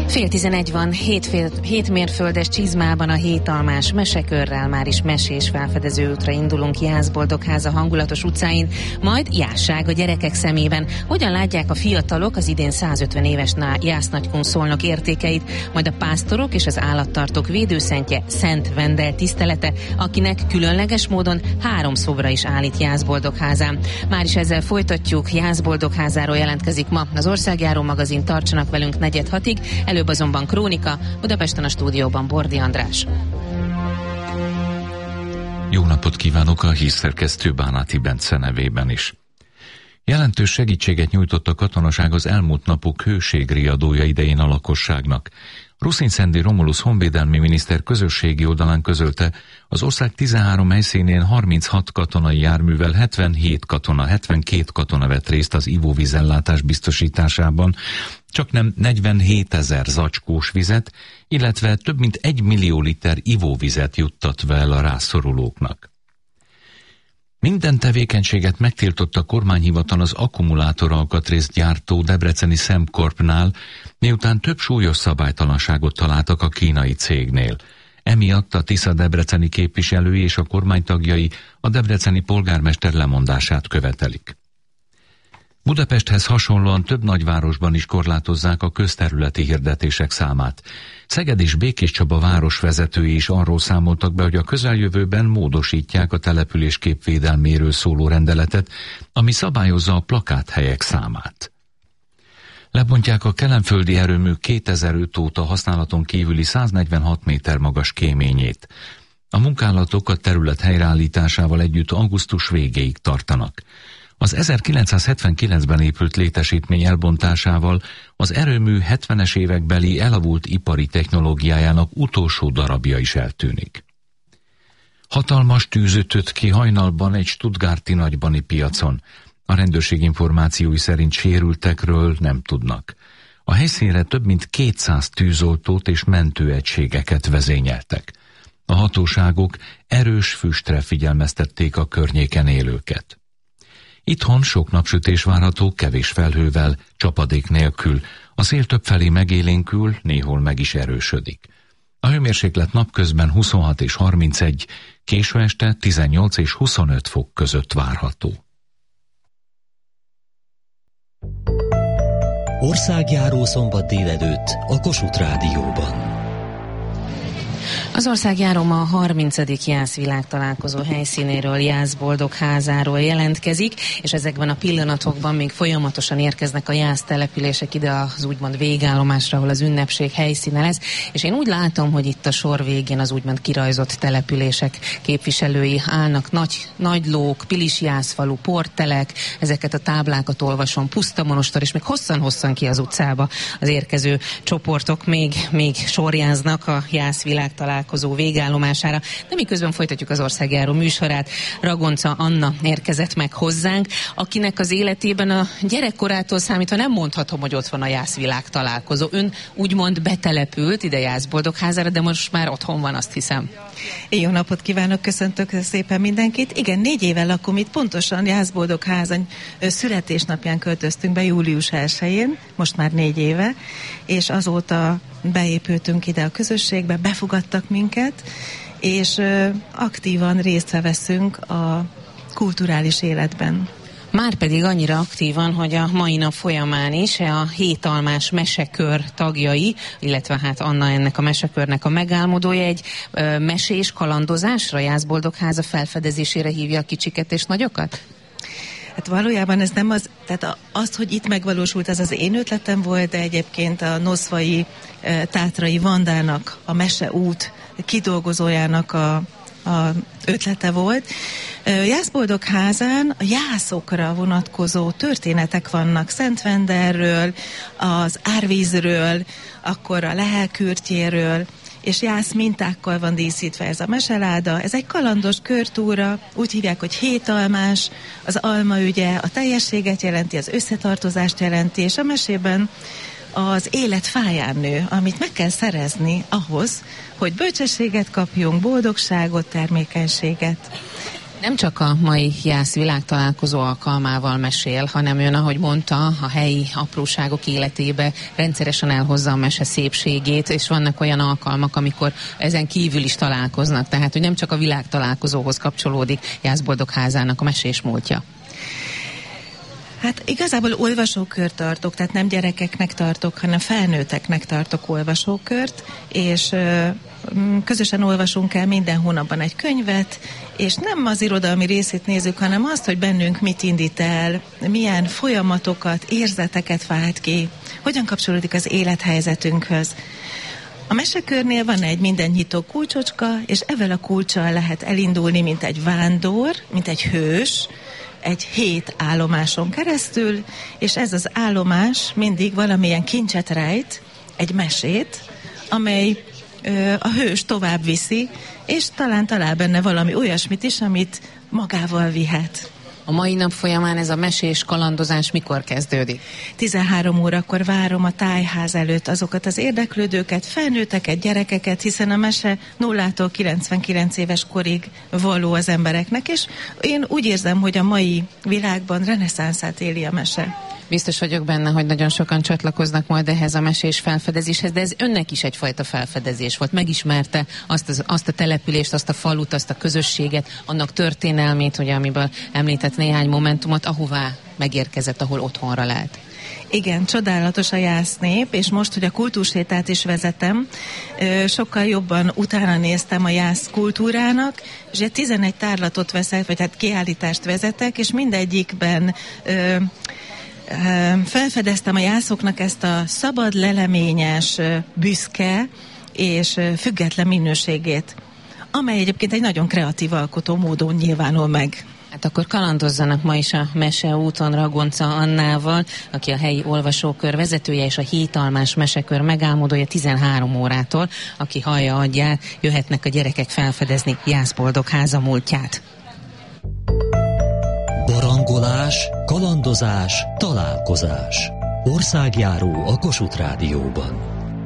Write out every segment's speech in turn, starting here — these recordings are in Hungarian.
10:11 van, 7 mérföldes csizmában a hétalmás mesekörrel már is mesés felfedező útra indulunk Jászboldogháza hangulatos utcáin, majd jásság a gyerekek szemében. Hogyan látják a fiatalok az idén 150 éves Jász-Nagykun Szolnok értékeit, majd a pásztorok és az állattartók védőszentje Szent Vendel tisztelete, akinek különleges módon 3 szobra is állít Jászboldogházán. Már is ezzel folytatjuk, Jászboldogházáról jelentkezik ma az Országjáró magazin, tartsanak velünk 4:06-ig, előbb azonban krónika, Budapesten a stúdióban Bordi András. Jó napot kívánok a hírszerkesztő Bánáti Bence nevében is. Jelentős segítséget nyújtott a katonaság az elmúlt napok hőségriadója idején a lakosságnak. Ruszin-Szendi Romulus honvédelmi miniszter közösségi oldalán közölte, az ország 13 helyszínén 36 katonai járművel 72 katona vett részt az ivóvízellátás biztosításában, csaknem 47 000 zacskós vizet, illetve több mint 1 millió liter ivóvizet juttatva el a rászorulóknak. Minden tevékenységet megtiltott a kormányhivatal az akkumulátoralkatrészt gyártó debreceni Sembcorpnál, miután több súlyos szabálytalanságot találtak a kínai cégnél. Emiatt a Tisza debreceni képviselői és a kormánytagjai a debreceni polgármester lemondását követelik. Budapesthez hasonlóan több nagyvárosban is korlátozzák a közterületi hirdetések számát. Szeged és Békéscsaba városvezetői is arról számoltak be, hogy a közeljövőben módosítják a településkép védelméről szóló rendeletet, ami szabályozza a plakáthelyek számát. Lebontják a kelenföldi erőmű 2005 óta használaton kívüli 146 méter magas kéményét. A munkálatok a terület helyreállításával együtt augusztus végéig tartanak. Az 1979-ben épült létesítmény elbontásával az erőmű 70-es évekbeli elavult ipari technológiájának utolsó darabja is eltűnik. Hatalmas tűz ütött ki hajnalban egy stuttgarti nagybani piacon. A rendőrség információi szerint sérültekről nem tudnak. A helyszínre több mint 200 tűzoltót és mentőegységeket vezényeltek. A hatóságok erős füstre figyelmeztették a környéken élőket. Itthon sok napsütés várható, kevés felhővel, csapadék nélkül. A szél többfelé megélénkül, néhol meg is erősödik. A hőmérséklet napközben 26 és 31, késő este 18 és 25 fok között várható. Országjáró szombat délelőtt a Kossuth Rádióban. Az Országjáró ma a 30. Jász világtalálkozó helyszínéről, Jászboldogházáról jelentkezik, és ezekben a pillanatokban még folyamatosan érkeznek a Jász települések ide az úgymond végállomásra, ahol az ünnepség helyszíne lesz, és én úgy látom, hogy itt a sor végén az úgymond kirajzott települések képviselői állnak, Nagylók, Pilisjászfalu, Porttelek, ezeket a táblákat olvasom, Pusztamonostor, és még hosszan ki az utcába az érkező csoportok még sorjáznak a Jász világtalálkozó végállomására, de miközben folytatjuk az Országjáró műsorát. Ragonca Anna érkezett meg hozzánk, akinek az életében a gyerekkorától számítva nem mondhatom, hogy ott van a Jász világtalálkozó. Ön úgymond betelepült ide Jászboldogházára, de most már otthon van, azt hiszem. Jó napot kívánok, köszöntök szépen mindenkit. Igen, 4 éve lakom itt, pontosan Jászboldogháza születésnapján költöztünk be július 1-én, most már 4 éve, és azóta beépültünk ide a közösségbe, befogadtak minket, és aktívan részt veszünk a kulturális életben. Márpedig annyira aktívan, hogy a mai nap folyamán is a hétalmás mesekör tagjai, illetve hát Anna ennek a mesekörnek a megálmodója egy mesés kalandozásra, Jászboldogháza felfedezésére hívja a kicsiket és nagyokat? Hát valójában ez nem az, tehát az, hogy itt megvalósult, az én ötletem volt, de egyébként a noszvai Tátrai Vandának, a meseút kidolgozójának a ötlete volt. Jászboldogházán a jászokra vonatkozó történetek vannak, Szent Vendelről, az árvízről, akkor a Lehel-kürtjéről, és jász mintákkal van díszítve ez a meseláda. Ez egy kalandos körtúra, úgy hívják, hogy hétalmás, az alma ügye a teljességet jelenti, az összetartozást jelenti, és a mesében az élet fáján nő, amit meg kell szerezni ahhoz, hogy bölcsességet kapjunk, boldogságot, termékenységet. Nem csak a mai Jász világtalálkozó alkalmával mesél, hanem ön, ahogy mondta, a helyi apróságok életébe rendszeresen elhozza a mese szépségét, és vannak olyan alkalmak, amikor ezen kívül is találkoznak. Tehát, hogy nem csak a világtalálkozóhoz kapcsolódik Jászboldogházának a mesés múltja. Hát igazából olvasókört tartok, tehát nem gyerekeknek tartok, hanem felnőtteknek tartok olvasókört, és közösen olvasunk el minden hónapban egy könyvet, és nem az irodalmi részét nézzük, hanem azt, hogy bennünk mit indít el, milyen folyamatokat, érzeteket vált ki, hogyan kapcsolódik az élethelyzetünkhöz. A mesekörnél van egy mindennyitó kulcsocska, és ezzel a kulccsal lehet elindulni, mint egy vándor, mint egy hős, egy 7 állomáson keresztül, és ez az állomás mindig valamilyen kincset rejt, egy mesét, amely a hős tovább viszi, és talán talál benne valami olyasmit is, amit magával vihet. A mai nap folyamán ez a mesés kalandozás mikor kezdődik? 13 órakor várom a tájház előtt azokat az érdeklődőket, felnőtteket, gyerekeket, hiszen a mese 0-tól 99 éves korig való az embereknek, és én úgy érzem, hogy a mai világban reneszánszát éli a mese. Biztos vagyok benne, hogy nagyon sokan csatlakoznak majd ehhez a mesés felfedezéshez, de ez önnek is egyfajta felfedezés volt. Megismerte azt a települést, azt a falut, azt a közösséget, annak történelmét, ugye, amiből említett néhány momentumot, ahová megérkezett, ahol otthonra lelt. Igen, csodálatos a jásznép, és most, hogy a kultúrsétát is vezetem, sokkal jobban utána néztem a jász kultúrának, és 11 tárlatot veszek, vagy hát kiállítást vezetek, és mindegyikben felfedeztem a jászoknak ezt a szabad, leleményes, büszke és független minőségét, amely egyébként egy nagyon kreatív alkotó módon nyilvánul meg. Hát akkor kalandozzanak ma is a Meseúton Ragonca Annával, aki a helyi olvasókör vezetője és a 7 almás mesekör megálmodója 13 órától, aki hallja adját, jöhetnek a gyerekek felfedezni Jászboldogháza múltját. Barangolás, kalandozás, találkozás. Országjáró a Kossuth Rádióban.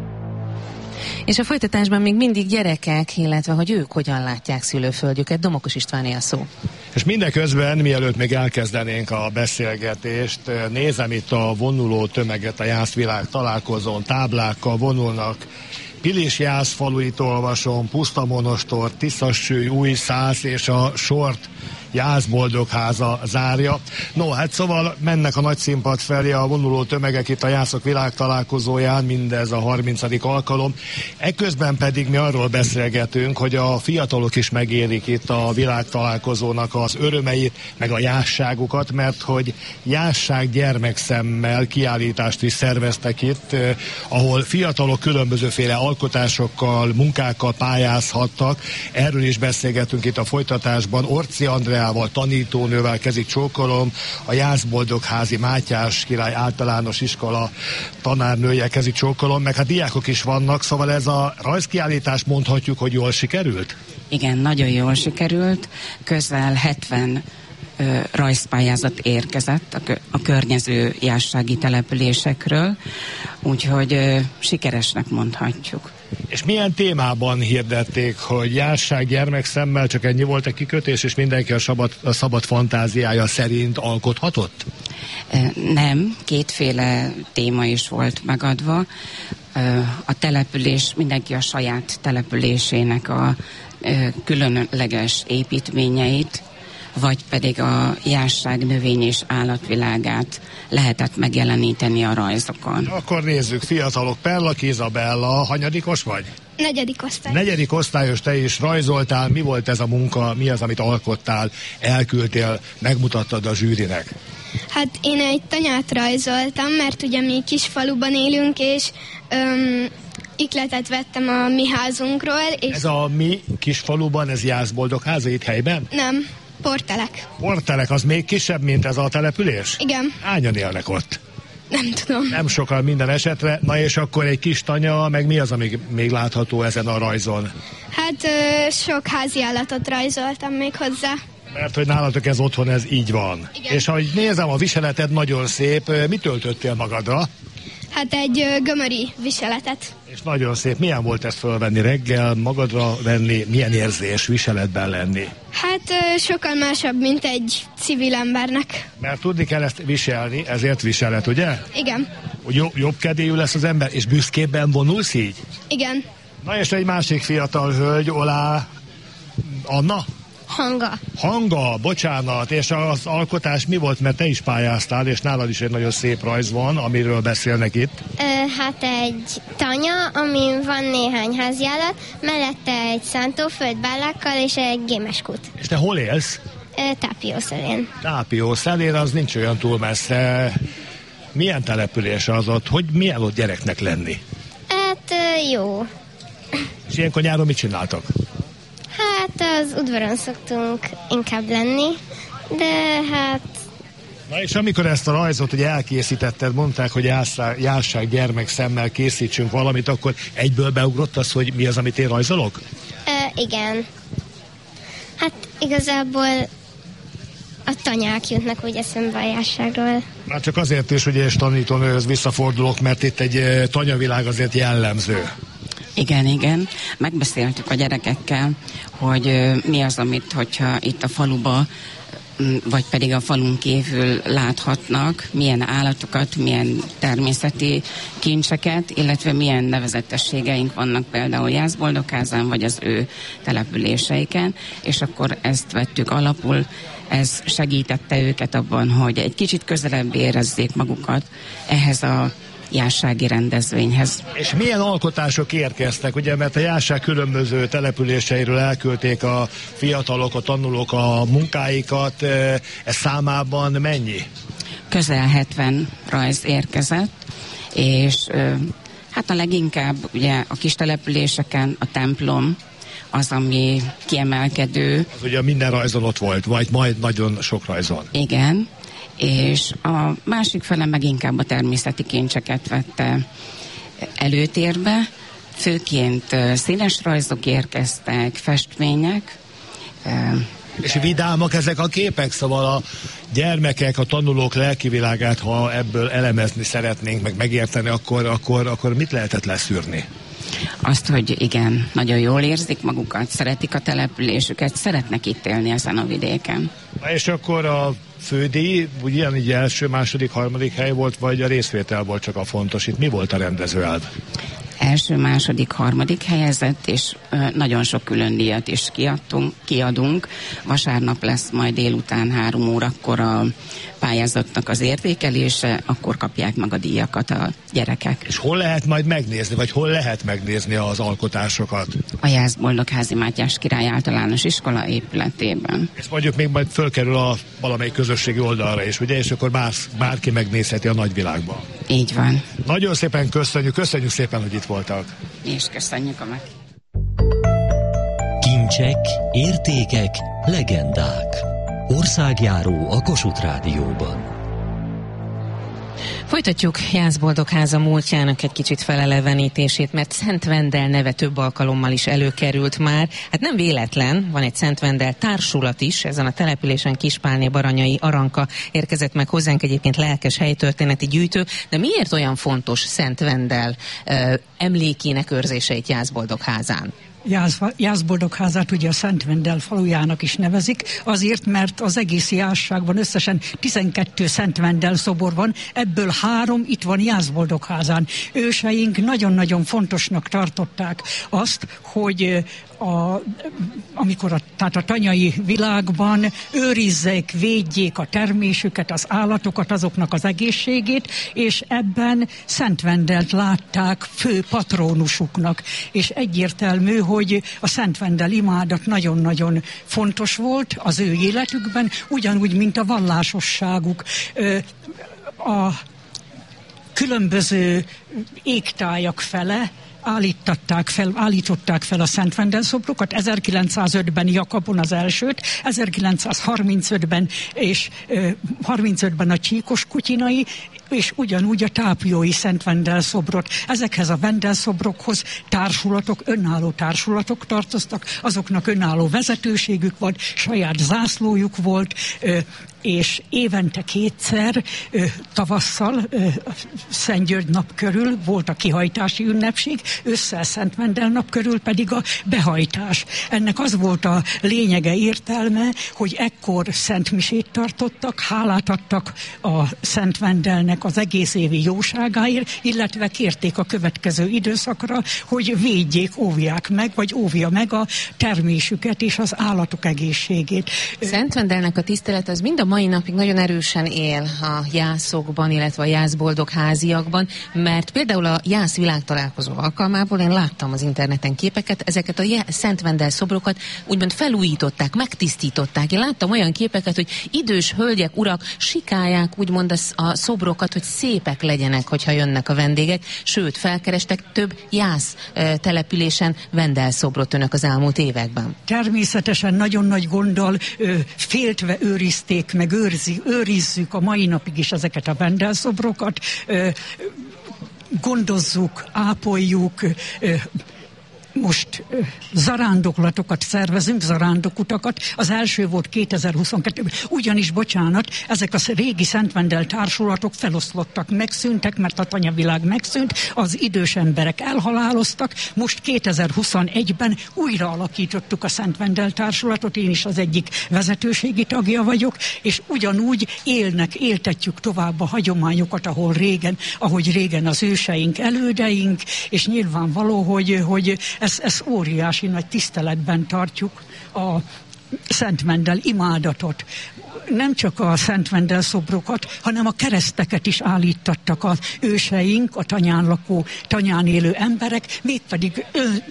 És a folytatásban még mindig gyerekek, illetve hogy ők hogyan látják szülőföldjüket. Domokos Istváné a szó. És mindeközben, mielőtt még elkezdenénk a beszélgetést, nézem itt a vonuló tömeget a Jászvilág találkozón, táblákkal vonulnak. Pilis-Jász faluit olvasom, Pusztamonostor, Tiszassúly, Újszász és a sort Jászboldogháza zárja. No, hát szóval mennek a nagy színpad felé a vonuló tömegek itt a Jászok világtalálkozóján, mindez a 30. alkalom. Ekközben pedig mi arról beszélgetünk, hogy a fiatalok is megérik itt a világtalálkozónak az örömeit, meg a jásságukat, mert hogy jásság gyermekszemmel kiállítást is szerveztek itt, ahol fiatalok különbözőféle alkotásokkal, munkákkal pályázhattak. Erről is beszélgetünk itt a folytatásban. Orci Andrea tanítónővel kezdik csókolom, a Jászboldogházi Mátyás Király Általános Iskola tanárnője kezdik csókolom, meg hát diákok is vannak, szóval ez a rajzkiállítás mondhatjuk, hogy jól sikerült? Igen, nagyon jól sikerült, közel 70 rajzpályázat érkezett a környező jászsági településekről, úgyhogy sikeresnek mondhatjuk. És milyen témában hirdették, hogy jásság gyermekszemmel, csak ennyi volt a kikötés, és mindenki a szabad fantáziája szerint alkothatott? Nem, kétféle téma is volt megadva. A település, mindenki a saját településének a különleges építményeit, vagy pedig a jásság növény és állatvilágát lehetett megjeleníteni a rajzokon. Akkor nézzük, fiatalok, Perlak Izabella, hanyadikos vagy? 4. osztály. 4. osztályos, te is rajzoltál, mi volt ez a munka, mi az, amit alkottál, elküldtél, megmutattad a zsűrinek? Hát én egy tanyát rajzoltam, mert ugye mi kis faluban élünk, és ikletet vettem a mi házunkról. És ez a mi kis faluban, ez Jászboldogháza itt helyben? Nem, Portelek. Portelek, az még kisebb, mint ez a település? Igen. Hányan élnek ott? Nem tudom. Nem sokan minden esetre. Na és akkor egy kis tanya, meg mi az, ami még látható ezen a rajzon? Hát sok házi állatot rajzoltam még hozzá. Mert hogy nálatok ez otthon, ez így van. Igen. És ahogy nézem, a viseleted nagyon szép. Mit töltöttél magadra? Hát egy gömöri viseletet. És nagyon szép. Milyen volt ezt fölvenni reggel, magadra venni? Milyen érzés viseletben lenni? Hát sokkal másabb, mint egy civil embernek. Mert tudni kell ezt viselni, ezért viselet, ugye? Igen. Hogy jobb kedélyű lesz az ember, és büszkébben vonulsz így? Igen. Na és egy másik fiatal hölgy, Anna? Hanga, bocsánat, és az alkotás mi volt, mert te is pályáztál, és nálad is egy nagyon szép rajz van, amiről beszélnek itt. Hát egy tanya, amin van néhány háziállat, mellette egy szántóföld bállákkal és egy gémeskút. És te hol élsz? Tápiószelén. Tápiószelén, az nincs olyan túl messze. Milyen település az ott? Hogy milyen ott gyereknek lenni? Hát jó. És ilyenkor nyáron mit csináltak? Hát az udvaron szoktunk inkább lenni, de hát... Na és amikor ezt a rajzot ugye elkészítetted, mondták, hogy járság gyermek szemmel készítsünk valamit, akkor egyből beugrott az, hogy mi az, amit én rajzolok? Igen. Hát igazából a tanyák jutnak úgy eszembe a járságról. Hát csak azért is, hogy és tanítónőhöz visszafordulok, mert itt egy tanyavilág azért jellemző. Igen. Megbeszéltük a gyerekekkel, hogy mi az, amit, hogyha itt a faluba, vagy pedig a falun kívül láthatnak, milyen állatokat, milyen természeti kincseket, illetve milyen nevezetességeink vannak például Jászboldogházán, vagy az ő településeiken, és akkor ezt vettük alapul, ez segítette őket abban, hogy egy kicsit közelebb érezzék magukat ehhez a jársági rendezvényhez. És milyen alkotások érkeztek, ugye, mert a járság különböző településeiről elküldték a fiatalok, a tanulók a munkáikat, ez számában mennyi? Közel 70 rajz érkezett, és hát a leginkább ugye a kis településeken a templom az, ami kiemelkedő. Az ugye minden rajzon ott volt, vagy majd nagyon sok rajzon. Igen. És a másik fele meg inkább a természeti kincseket vette előtérbe, főként színes rajzok érkeztek, festmények. És vidámak ezek a képek, szóval a gyermekek, a tanulók lelkivilágát, ha ebből elemezni szeretnénk, meg megérteni, akkor mit lehetett leszűrni? Azt, hogy igen, nagyon jól érzik magukat, szeretik a településüket, szeretnek itt élni ezen a vidéken. Na és akkor a fődíj, ugyanígy első, második, harmadik hely volt, vagy a részvétel volt csak a fontos? Itt mi volt a rendezőelv? Első, második, harmadik helyezett, és nagyon sok külön díjat is kiadunk. Vasárnap lesz majd délután 3 órakor a pályázatnak az értékelése, akkor kapják meg a díjakat a gyerekek. És hol lehet majd megnézni, vagy hol lehet megnézni az alkotásokat? A Jászboldogházi Mátyás Király Általános Iskola épületében. Ez mondjuk még majd fölkerül a valamelyik közösségi oldalra is, ugye, és akkor bárki megnézheti a nagyvilágban. Így van. Nagyon szépen köszönjük szépen, hogy itt voltak. És köszönjük a meg. Kincsek, értékek, legendák. Országjáró a Kossuth Rádióban. Folytatjuk Jászboldogháza múltjának egy kicsit felelevenítését, mert Szent Vendel neve több alkalommal is előkerült már. Hát nem véletlen, van egy Szent Vendel társulat is, ezen a településen Kispálné Baranyai Aranka érkezett meg hozzánk, egyébként lelkes helytörténeti gyűjtő, de miért olyan fontos Szent Vendel emlékének őrzése itt Jászboldogházán? Jászboldogházát ugye a Szent Vendel falujának is nevezik, azért, mert az egész járságban összesen 12 Szent Vendel szobor van, ebből 3 itt van Jászboldogházán. Őseink nagyon-nagyon fontosnak tartották azt, hogy tehát a tanyai világban őrizzék, védjék a termésüket, az állatokat, azoknak az egészségét, és ebben Szent Vendelt látták fő patrónusuknak. És egyértelmű, hogy a Szent Vendel imádat nagyon-nagyon fontos volt az ő életükben, ugyanúgy, mint a vallásosságuk. A különböző égtájak fele állították fel a Szent Vendel szobrokat, 1905-ben Jakabon az elsőt, 1935-ben és 35-ben a Csíkos Kutyinai, és ugyanúgy a Tápiói Szent Vendel szobrot. Ezekhez a Vendel szobrokhoz társulatok, önálló társulatok tartoztak, azoknak önálló vezetőségük volt, saját zászlójuk volt, és évente kétszer tavasszal Szent György nap körül volt a kihajtási ünnepség, ősszel Szent Vendel nap körül pedig a behajtás. Ennek az volt a lényege, értelme, hogy ekkor szentmisét tartottak, hálát adtak a Szent Vendelnek az egész évi jóságáért, illetve kérték a következő időszakra, hogy védjék, óvják meg, vagy óvja meg a termésüket és az állatok egészségét. Szent Vendelnek a tisztelet az mind a mai napig nagyon erősen él a jászokban, illetve a jászboldog háziakban, mert például a Jász világtalálkozó alkalmából én láttam az interneten képeket, ezeket a Szent Vendel szobrokat úgymond felújították, megtisztították. Én láttam olyan képeket, hogy idős hölgyek, urak sikálják úgymond a szobrokat, hogy szépek legyenek, hogyha jönnek a vendégek, sőt, felkerestek több Jász településen Vendel szobrot önök az elmúlt években. Természetesen nagyon nagy gonddal féltve őrizték, meg őrizzük a mai napig is ezeket a Vendel szobrokat, gondozzuk, ápoljuk, most zarándoklatokat szervezünk, zarándokutakat. Az első volt 2022-ben. Ugyanis, bocsánat, ezek a régi Szent Vendel társulatok feloszlottak, megszűntek, mert a tanyavilág megszűnt, az idős emberek elhaláloztak. Most 2021-ben újra alakítottuk a Szent Vendel társulatot, én is az egyik vezetőségi tagja vagyok, és ugyanúgy éltetjük tovább a hagyományokat, ahogy régen az őseink, elődeink, és nyilvánvaló, hogy ezt óriási nagy tiszteletben tartjuk a Szent Vendel imádatot. Nem csak a Szent Vendel szobrokat, hanem a kereszteket is állítattak az őseink, a tanyán élő emberek, mégpedig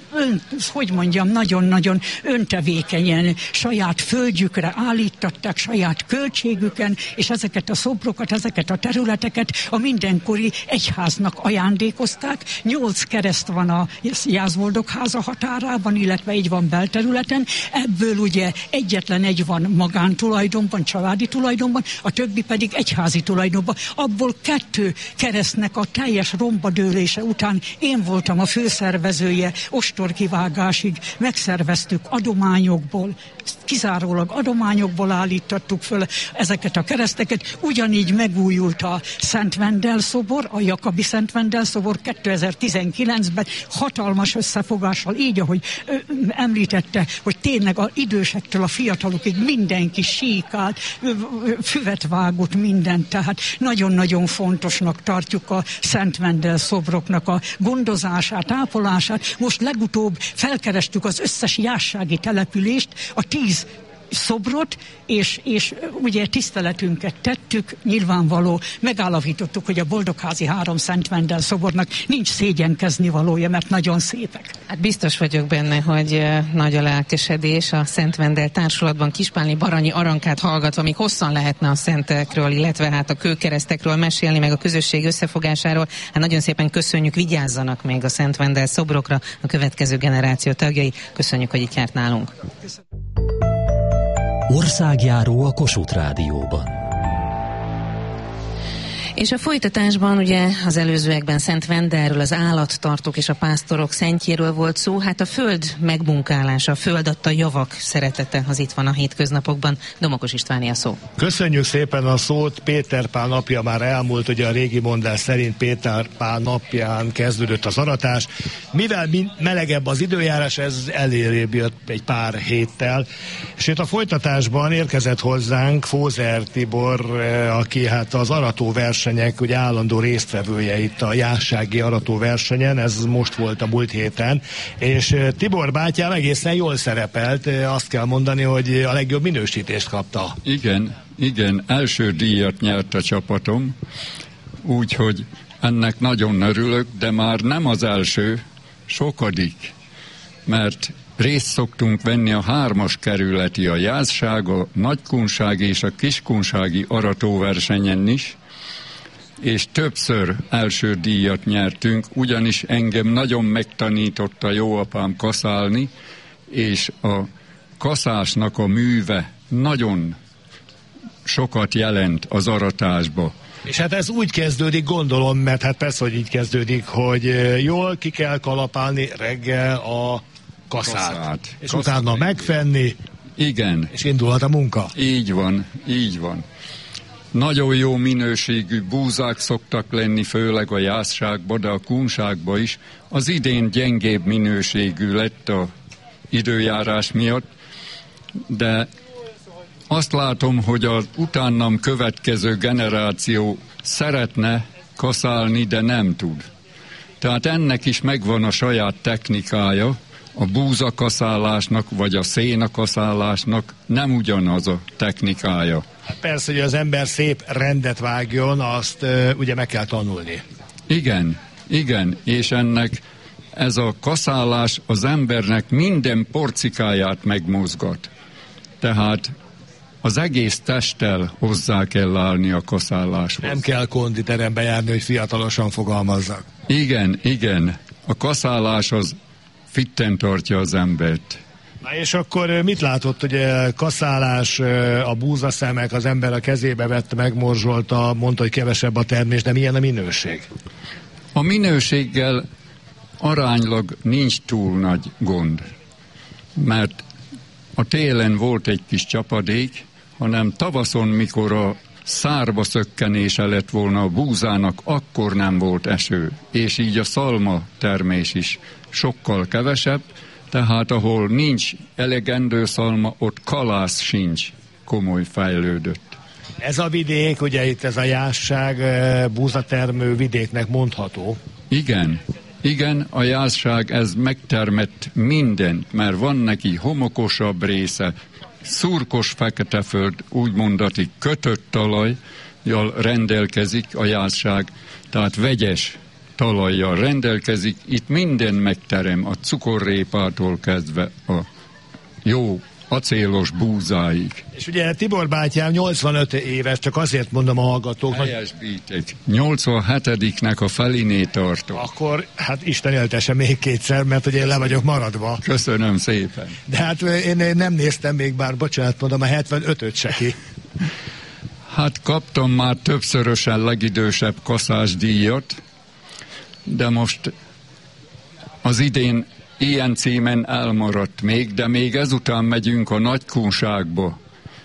nagyon-nagyon öntevékenyen saját földjükre állítatták, saját költségüken, és ezeket a szobrokat, ezeket a területeket a mindenkori egyháznak ajándékozták. 8 kereszt van a Jászboldogháza határában, illetve egy van belterületen. Ebből ugye egyetlen egy van magántulajdonban, családi tulajdonban, a többi pedig egyházi tulajdonban. Abból 2 keresztnek a teljes rombadőlése után én voltam a főszervezője, ostorkivágásig megszerveztük adományokból, kizárólag adományokból állítottuk föl ezeket a kereszteket. Ugyanígy megújult a Szent Vendel szobor, a Jakabi Szent Vendel szobor 2019-ben hatalmas összefogással, így ahogy említette, hogy tényleg az idősektől a fiatalokig mindenki síkált, füvet vágott mindent, tehát nagyon-nagyon fontosnak tartjuk a Szent Vendel szobroknak a gondozását, ápolását. Most legutóbb felkerestük az összes jászsági települést, a 10 szobrot, és ugye tiszteletünket tettük, nyilvánvaló, megállapítottuk, hogy a Boldogházi 3 Szent Vendel szobornak nincs szégyenkezni valója, mert nagyon szépek. Hát biztos vagyok benne, hogy nagy a lelkesedés a Szent Vendel társulatban. Kispálni Baranyi Arankát hallgatva még hosszan lehetne a szentekről, illetve hát a kőkeresztekről mesélni, meg a közösség összefogásáról. Hát nagyon szépen köszönjük, vigyázzanak még a Szent Vendel szobrokra a következő generáció tagjai. Köszönjük, hogy itt járt nálunk. Országjáró a Kossuth Rádióban. És a folytatásban ugye az előzőekben Szent Vendelről, az állattartók és a pásztorok szentjéről volt szó, hát a föld megmunkálása, a föld adta javak szeretete az itt van a hétköznapokban. Domokos Istváné a szó. Köszönjük szépen a szót. Péter Pál napja már elmúlt, ugye a régi mondás szerint Péter Pál napján kezdődött az aratás. Mivel melegebb az időjárás, ez elérébb jött egy pár héttel. És itt a folytatásban érkezett hozzánk Fózer Tibor, aki hát az aratóverseny ugye állandó résztvevője itt a jászsági aratóversenyen, ez most volt a múlt héten, és Tibor bátyám egészen jól szerepelt, azt kell mondani, hogy a legjobb minősítést kapta. Igen, első díjat nyert a csapatom, úgyhogy ennek nagyon örülök, de már nem az első, sokadik, mert részt szoktunk venni a 3-as kerületi, a jászság, a nagykunsági és a kiskunsági aratóversenyen is, és többször első díjat nyertünk, ugyanis engem nagyon megtanította jóapám kaszálni, és a kaszásnak a műve nagyon sokat jelent az aratásba. És hát ez úgy kezdődik, gondolom, mert hát persze, hogy így kezdődik, hogy jól ki kell kalapálni reggel a kaszát. És utána megfenni. Igen. És indulhat a munka. Így van, így van. Nagyon jó minőségű búzák szoktak lenni, főleg a jászságban, de a kunságban is. Az idén gyengébb minőségű lett a időjárás miatt, de azt látom, hogy az utánam következő generáció szeretne kaszálni, de nem tud. Tehát ennek is megvan a saját technikája, a búzakaszálásnak vagy a szénakaszálásnak nem ugyanaz a technikája. Hát persze, hogy az ember szép rendet vágjon, azt ugye meg kell tanulni. Igen, és ennek ez a kaszálás az embernek minden porcikáját megmozgat. Tehát az egész testtel hozzá kell állni a kaszáláshoz. Nem kell konditerembe járni, hogy fiatalosan fogalmazzak. Igen. A kaszálás az fitten tartja az embert. Na és akkor mit látott, ugye kaszálás, a búzaszemek, az ember a kezébe vette, megmorzsolta, mondta, hogy kevesebb a termés, de milyen a minőség? A minőséggel aránylag nincs túl nagy gond, mert a télen volt egy kis csapadék, hanem tavaszon, mikor a szárba szökkenése lett volna a búzának, akkor nem volt eső, és így a szalma termés is sokkal kevesebb, tehát ahol nincs elegendő szalma, ott kalász sincs komoly fejlődött. Ez a vidék, ugye itt ez a jászság búzatermő vidéknek mondható. Igen, a jászság ez megtermett mindent, mert van neki homokosabb része, szurkos feketeföld, úgy mondati kötött talajjal rendelkezik a jászság, tehát vegyes talajjal rendelkezik, itt minden megterem, a cukorrépától kezdve a jó acélos búzáig. És ugye Tibor bátyám 85 éves, csak azért mondom a hallgatóknak. Helyesbítek. 87-nek a feliné tartok. Akkor hát Isten éltesse még kétszer, mert ugye én le vagyok maradva. Köszönöm szépen. De hát én nem néztem még, bár bocsánat mondom, a 75-öt se ki. Hát kaptam már többszörösen legidősebb kaszásdíjat, de most az idén ilyen címen elmaradt még, de még ezután megyünk a Nagykunságba.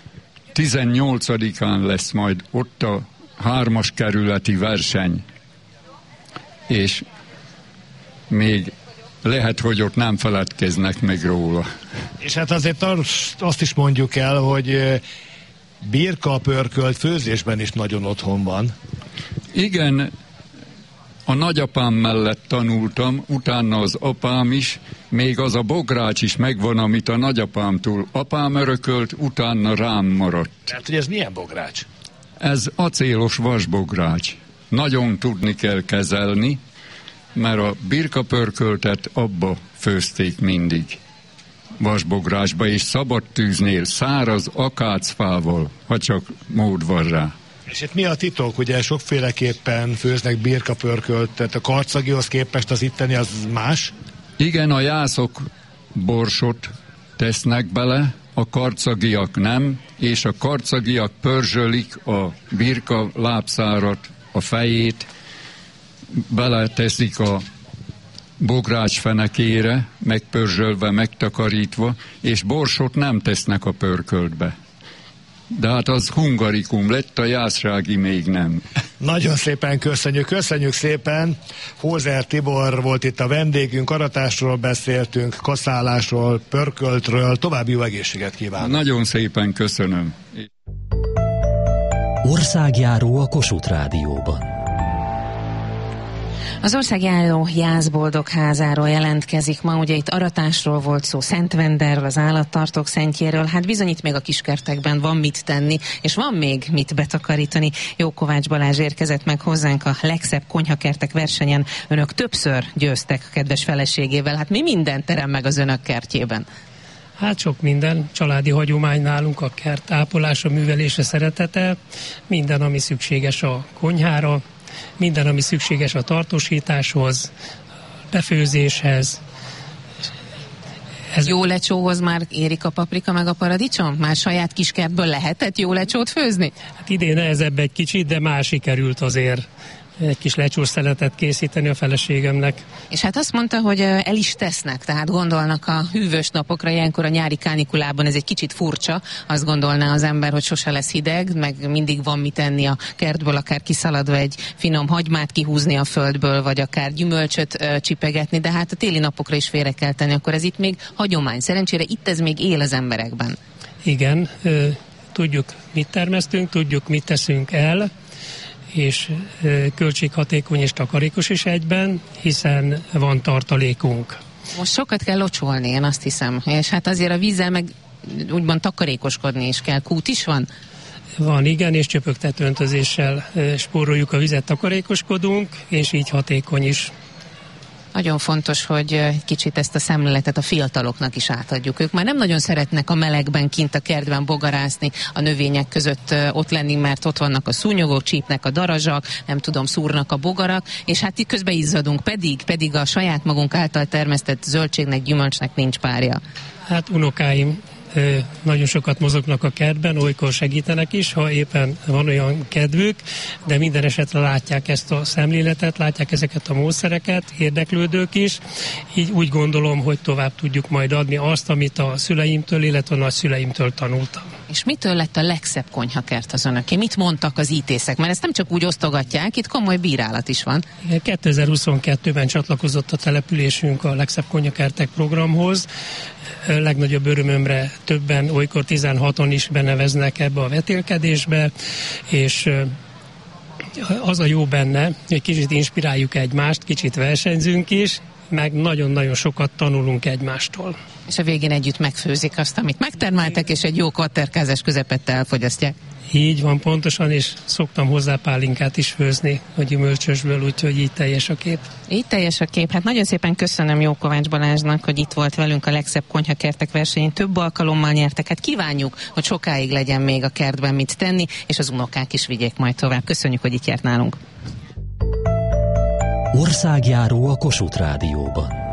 18-án lesz majd ott a 3-as kerületi verseny, és még lehet, hogy ott nem feledkeznek meg róla. És hát azért azt is mondjuk el, hogy birka pörkölt főzésben is nagyon otthon van. Igen, a nagyapám mellett tanultam, utána az apám is, még az a bogrács is megvan, amit a nagyapámtól apám örökölt, utána rám maradt. Tehát, hogy ez milyen bogrács? Ez acélos vasbogrács. Nagyon tudni kell kezelni, mert a birkapörköltet abba főzték mindig. Vasbográcsba, és szabad tűznél, száraz akácfával, ha csak mód van rá. És itt mi a titok? Ugye sokféleképpen főznek birkapörköltet, a karcagihoz képest az itteni az más? Igen, a jászok borsot tesznek bele, a karcagiak nem, és a karcagiak pörzsölik a birka lábszárat, a fejét, beleteszik a bogrács fenekére, megpörzsölve, megtakarítva, és borsot nem tesznek a pörköltbe. De hát az hungarikum lett, a jászsági még nem. Nagyon szépen köszönjük szépen. Hózer Tibor volt itt a vendégünk, aratásról beszéltünk, kaszálásról, pörköltről, további jó egészséget kívánok. Nagyon szépen köszönöm. Országjáró a Kossuth Rádióban. Az országjáró Jászboldogházáról jelentkezik ma, ugye itt aratásról volt szó, Szentvenderről, az állattartók szentjéről, hát bizony itt még a kiskertekben van mit tenni, és van még mit betakarítani. Jó Kovács Balázs érkezett meg hozzánk a legszebb konyhakertek versenyen. Önök többször győztek a kedves feleségével, hát mi minden terem meg az önök kertjében? Hát sok minden, családi hagyomány nálunk, a kert ápolása, művelése, szeretete, minden, ami szükséges a konyhára, minden, ami szükséges a tartósításhoz, befőzéshez. Jó lecsóhoz már érik a paprika meg a paradicsom? Már saját kiskertből lehetett jó lecsót főzni? Hát idén nehezebb egy kicsit, de már sikerült azért egy kis lecsós szeletet készíteni a feleségemnek. És hát azt mondta, hogy el is tesznek, tehát gondolnak a hűvös napokra, ilyenkor a nyári kánikulában ez egy kicsit furcsa, azt gondolná az ember, hogy sose lesz hideg, meg mindig van mit enni a kertből, akár kiszaladva egy finom hagymát kihúzni a földből, vagy akár gyümölcsöt csipegetni, de hát a téli napokra is félre kell tenni, akkor ez itt még hagyomány. Szerencsére itt ez még él az emberekben. Igen, tudjuk mit termesztünk, tudjuk mit teszünk el, és költséghatékony és takarékos is egyben, hiszen van tartalékunk. Most sokat kell locsolni, én azt hiszem, és hát azért a vízzel meg úgymond takarékoskodni is kell. Kút is van? Van, igen, és csöpögtető öntözéssel spóroljuk a vizet, takarékoskodunk, és így hatékony is. Nagyon fontos, hogy kicsit ezt a szemléletet a fiataloknak is átadjuk. Ők már nem nagyon szeretnek a melegben kint a kertben bogarászni, a növények között ott lenni, mert ott vannak a szúnyogok, csípnek a darazsak, nem tudom, szúrnak a bogarak, és hát itt közben izzadunk, pedig a saját magunk által termesztett zöldségnek, gyümölcsnek nincs párja. Hát unokáim nagyon sokat mozognak a kertben, olykor segítenek is, ha éppen van olyan kedvük, de minden esetre látják ezt a szemléletet, látják ezeket a módszereket, érdeklődők is, így úgy gondolom, hogy tovább tudjuk majd adni azt, amit a szüleimtől, illetve a nagyszüleimtől tanultam. És mitől lett a legszebb konyhakert az önöké? Mit mondtak az ítészek? Mert ezt nem csak úgy osztogatják, itt komoly bírálat is van. 2022-ben csatlakozott a településünk a legszebb konyhakertek programhoz. Legnagyobb örömömre többen, olykor 16-on is beneveznek ebbe a vetélkedésbe, és az a jó benne, hogy kicsit inspiráljuk egymást, kicsit versenyzünk is, meg nagyon-nagyon sokat tanulunk egymástól. És a végén együtt megfőzik azt, amit megtermeltek, és egy jó kvatterkázás közepette elfogyasztják. Így van, pontosan, és szoktam hozzá pálinkát is főzni a gyümölcsösből, úgyhogy így teljes a kép. Így teljes a kép. Hát nagyon szépen köszönöm Jó Kovács Balázsnak, hogy itt volt velünk a legszebb konyhakertek versenyén. Több alkalommal nyertek. Hát kívánjuk, hogy sokáig legyen még a kertben mit tenni, és az unokák is vigyék majd tovább. Köszönjük, hogy itt járt nálunk. Országjáró a Kossuth Rádióban.